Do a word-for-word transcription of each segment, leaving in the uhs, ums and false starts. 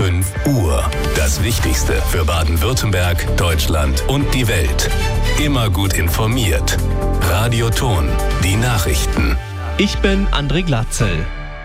fünf Uhr. Das Wichtigste für Baden-Württemberg, Deutschland und die Welt. Immer gut informiert. Radio Ton, die Nachrichten. Ich bin André Glatzel.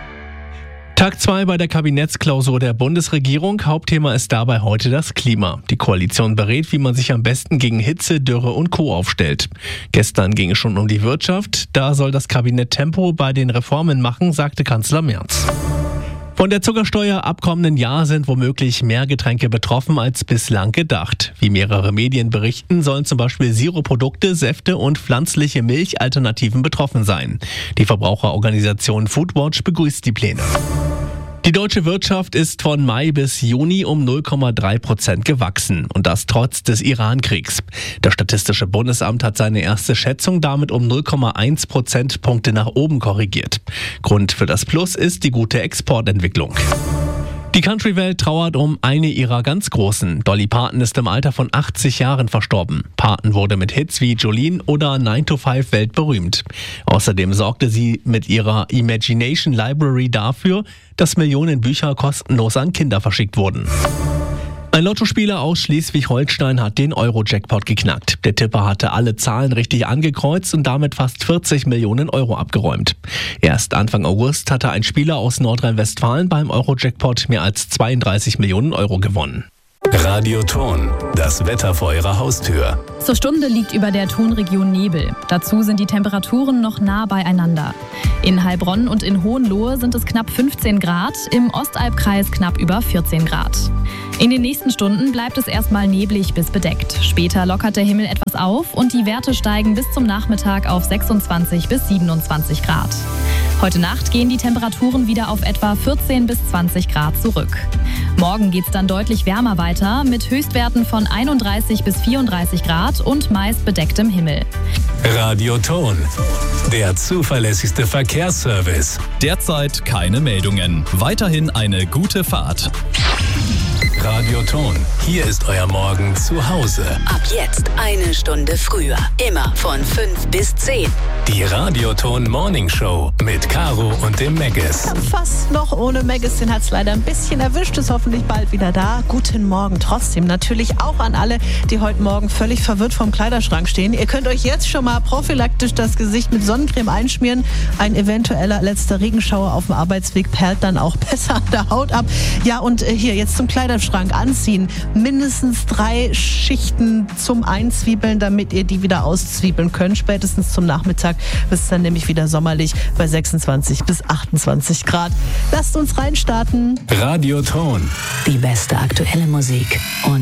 Tag zwei bei der Kabinettsklausur der Bundesregierung. Hauptthema ist dabei heute das Klima. Die Koalition berät, wie man sich am besten gegen Hitze, Dürre und Co. aufstellt. Gestern ging es schon um die Wirtschaft. Da soll das Kabinett Tempo bei den Reformen machen, sagte Kanzler Merz. Von der Zuckersteuer ab kommenden Jahr sind womöglich mehr Getränke betroffen als bislang gedacht. Wie mehrere Medien berichten, sollen zum Beispiel Sirupprodukte, Säfte und pflanzliche Milchalternativen betroffen sein. Die Verbraucherorganisation Foodwatch begrüßt die Pläne. Die deutsche Wirtschaft ist von Mai bis Juni um null Komma drei Prozent gewachsen und das trotz des Iran-Kriegs. Das Statistische Bundesamt hat seine erste Schätzung damit um null Komma eins Prozentpunkte nach oben korrigiert. Grund für das Plus ist die gute Exportentwicklung. Die Country-Welt trauert um eine ihrer ganz Großen. Dolly Parton ist im Alter von achtzig Jahren verstorben. Parton wurde mit Hits wie Jolene oder nine to five weltberühmt. Außerdem sorgte sie mit ihrer Imagination Library dafür, dass Millionen Bücher kostenlos an Kinder verschickt wurden. Ein Lottospieler aus Schleswig-Holstein hat den Euro-Jackpot geknackt. Der Tipper hatte alle Zahlen richtig angekreuzt und damit fast vierzig Millionen Euro abgeräumt. Erst Anfang August hatte ein Spieler aus Nordrhein-Westfalen beim Euro-Jackpot mehr als zweiunddreißig Millionen Euro gewonnen. Radio Ton, das Wetter vor Ihrer Haustür. Zur Stunde liegt über der Tonregion Nebel. Dazu sind die Temperaturen noch nah beieinander. In Heilbronn und in Hohenlohe sind es knapp fünfzehn Grad, im Ostalbkreis knapp über vierzehn Grad. In den nächsten Stunden bleibt es erstmal neblig bis bedeckt. Später lockert der Himmel etwas auf und die Werte steigen bis zum Nachmittag auf sechsundzwanzig bis siebenundzwanzig Grad. Heute Nacht gehen die Temperaturen wieder auf etwa vierzehn bis zwanzig Grad zurück. Morgen geht es dann deutlich wärmer weiter mit Höchstwerten von einunddreißig bis vierunddreißig Grad und meist bedecktem Himmel. Radio Ton, der zuverlässigste Verkehrsservice. Derzeit keine Meldungen. Weiterhin eine gute Fahrt. Radio Ton, hier ist euer Morgen zu Hause. Ab jetzt eine Stunde früher. Immer von fünf bis zehn. Die Radio Ton Morning Show mit Caro und dem Meggis. Fast noch ohne Meggis, den hat es leider ein bisschen erwischt, ist hoffentlich bald wieder da. Guten Morgen trotzdem. Natürlich auch an alle, die heute Morgen völlig verwirrt vorm Kleiderschrank stehen. Ihr könnt euch jetzt schon mal prophylaktisch das Gesicht mit Sonnencreme einschmieren. Ein eventueller letzter Regenschauer auf dem Arbeitsweg perlt dann auch besser an der Haut ab. Ja, und hier jetzt zum Kleiderschrank anziehen. Mindestens drei Schichten zum Einzwiebeln, damit ihr die wieder auszwiebeln könnt. Spätestens zum Nachmittag wird es dann nämlich wieder sommerlich bei sechsundzwanzig bis achtundzwanzig Grad. Lasst uns reinstarten. Radio Ton. Die beste aktuelle Musik und